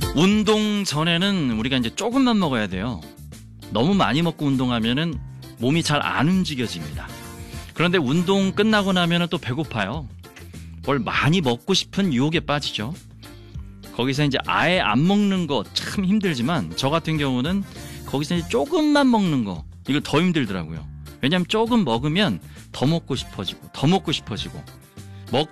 운동 전에는 우리가 이제 조금만 먹어야 돼요. 너무 많이 먹고 운동하면은 몸이 잘 안 움직여집니다. 그런데 운동 끝나고 나면은 또 배고파요. 뭘 많이 먹고 싶은 유혹에 빠지죠. 거기서 이제 아예 안 먹는 거 참 힘들지만 저 같은 경우는 거기서 이제 조금만 먹는 거 이거 더 힘들더라고요. 왜냐하면 조금 먹으면 더 먹고 싶어지고 더 먹고 싶어지고